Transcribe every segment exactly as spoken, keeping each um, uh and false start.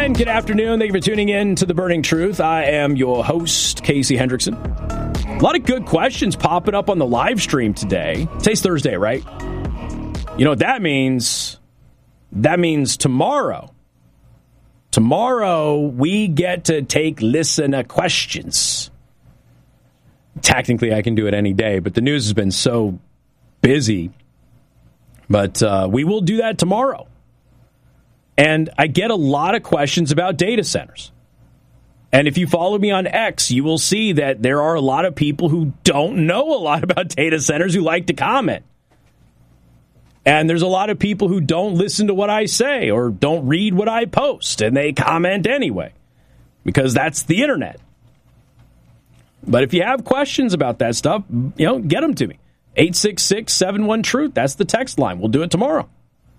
And good afternoon. Thank you for tuning in to The Burning Truth. I am your host, Casey Hendrickson. A lot of good questions popping up on the live stream today. Today's Thursday, right? You know what that means? That means tomorrow. Tomorrow, we get to take listener questions. Technically, I can do it any day, but the news has been so busy. But uh, we will do that tomorrow. And I get a lot of questions about data centers. And if you follow me on X, you will see that there are a lot of people who don't know a lot about data centers who like to comment. And there's a lot of people who don't listen to what I say or don't read what I post, and they comment anyway, because that's the internet. But if you have questions about that stuff, you know, get them to me. eight six six, seven one, truth. That's the text line. We'll do it tomorrow.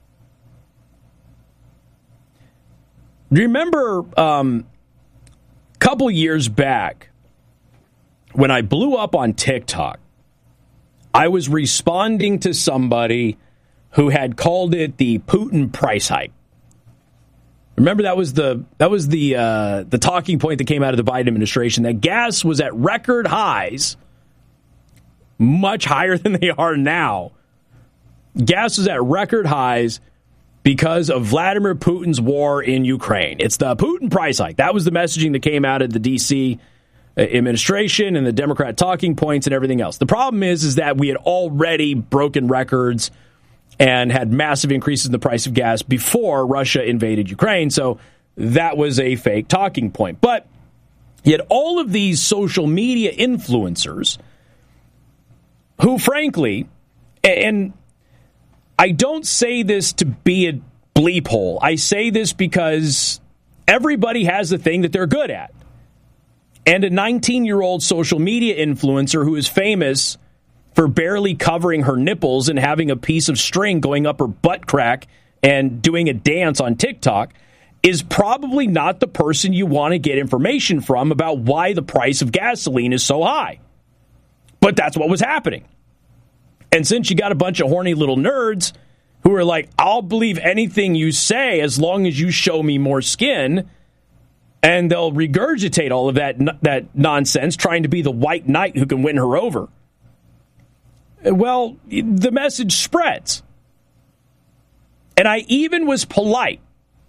Do you remember um, a couple years back when I blew up on TikTok, I was responding to somebody who had called it the Putin price hike. Remember, that was the that was the uh, the talking point that came out of the Biden administration, that gas was at record highs, much higher than they are now. Gas was at record highs because of Vladimir Putin's war in Ukraine. It's the Putin price hike. That was the messaging that came out of the D C administration and the Democrat talking points and everything else. The problem is, is that we had already broken records and had massive increases in the price of gas before Russia invaded Ukraine. So that was a fake talking point. But yet all of these social media influencers who, frankly, and I don't say this to be a bleep hole. I say this because everybody has the thing that they're good at. And a nineteen-year-old social media influencer who is famous for barely covering her nipples and having a piece of string going up her butt crack and doing a dance on TikTok is probably not the person you want to get information from about why the price of gasoline is so high. But that's what was happening. And since you got a bunch of horny little nerds who are like, I'll believe anything you say as long as you show me more skin, and they'll regurgitate all of that that nonsense, trying to be the white knight who can win her over. Well, the message spreads. And I even was polite,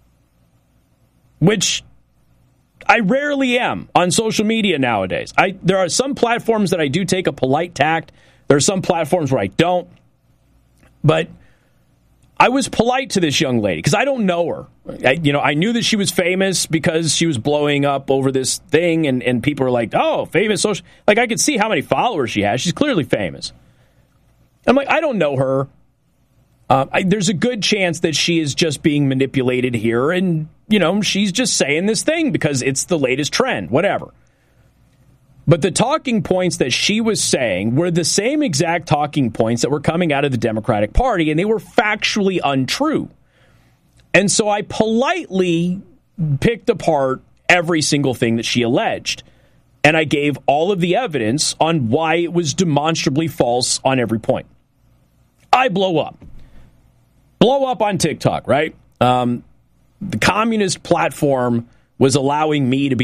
which I rarely am on social media nowadays. I there are some platforms that I do take a polite tact. There are some platforms where I don't. But I was polite to this young lady because I don't know her. I, you know, I knew that she was famous because she was blowing up over this thing, and, and people were like, oh, famous social. Like, I could see how many followers she has. She's clearly famous. I'm like, I don't know her. Uh, I, there's a good chance that she is just being manipulated here, and, you know, she's just saying this thing because it's the latest trend, whatever. But the talking points that she was saying were the same exact talking points that were coming out of the Democratic Party, and they were factually untrue. And so I politely picked apart every single thing that she alleged. And I gave all of the evidence on why it was demonstrably false on every point. I blow up. Blow up on TikTok, right? Um, the communist platform was allowing me to be